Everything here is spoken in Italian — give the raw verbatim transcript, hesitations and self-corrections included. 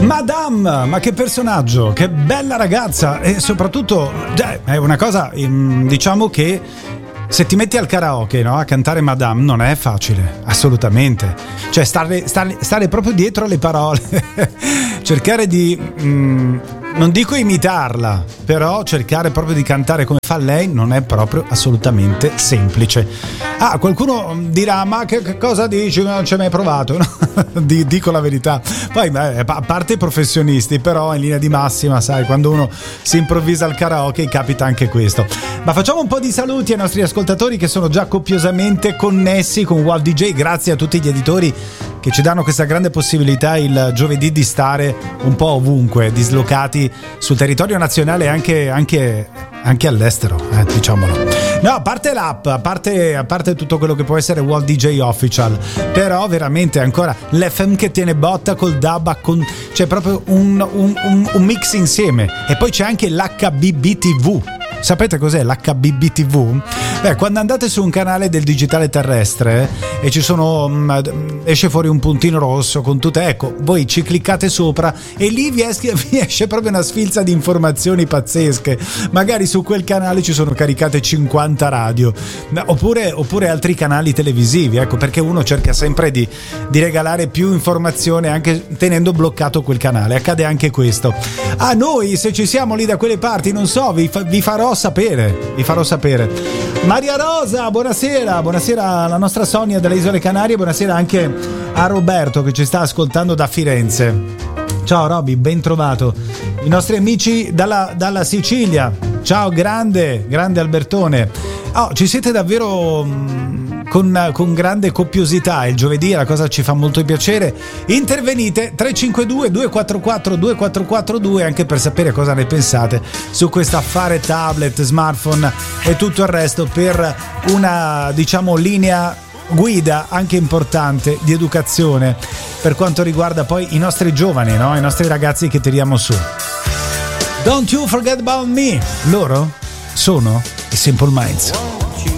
Madame, ma che personaggio, che bella ragazza, e soprattutto cioè, è una cosa, diciamo che se ti metti al karaoke, no, a cantare Madame non è facile, assolutamente. Cioè stare, stare, stare proprio dietro alle parole, cercare di, mh, non dico imitarla, però cercare proprio di cantare come fa lei non è proprio assolutamente semplice. Ah, qualcuno dirà, ma che, che cosa dici? Non ci hai mai provato? No? Dico la verità. Poi, beh, a parte i professionisti, però in linea di massima, sai, quando uno si improvvisa al karaoke capita anche questo. Ma facciamo un po' di saluti ai nostri ascoltatori che sono già copiosamente connessi con Wow D J. Grazie a tutti gli editori che ci danno questa grande possibilità il giovedì di stare un po' ovunque, dislocati sul territorio nazionale e anche, anche, anche all'estero, eh, diciamolo. No, a parte l'app, a parte, a parte tutto quello che può essere Wow D J Official, però veramente ancora l'F M che tiene botta col D A B, con, c'è proprio un, un, un, un mix insieme. E poi c'è anche l'H B B T V. Sapete cos'è l'H B B T V? Beh, quando andate su un canale del digitale terrestre e ci sono um, esce fuori un puntino rosso con tutte, ecco, voi ci cliccate sopra e lì vi esce, vi esce proprio una sfilza di informazioni pazzesche. Magari su quel canale ci sono caricate cinquanta radio, oppure, oppure altri canali televisivi, ecco, perché uno cerca sempre di, di regalare più informazione anche tenendo bloccato quel canale. Accade anche questo. A noi, se ci siamo lì da quelle parti, non so, vi, fa, vi farò sapere, vi farò sapere. Maria Rosa, buonasera, buonasera alla nostra Sonia delle Isole Canarie, buonasera anche a Roberto che ci sta ascoltando da Firenze. Ciao Roby, ben trovato. I nostri amici dalla, dalla Sicilia, ciao, grande, grande Albertone. Oh, ci siete davvero mh, con, con grande coppiosità il giovedì, la cosa ci fa molto piacere. Intervenite tre cinque due due quattro quattro due quattro quattro due anche per sapere cosa ne pensate su questo affare tablet, smartphone e tutto il resto, per una, diciamo, linea guida anche importante di educazione per quanto riguarda poi i nostri giovani, no? I nostri ragazzi che tiriamo su. Don't you forget about me. Loro sono i Simple Minds.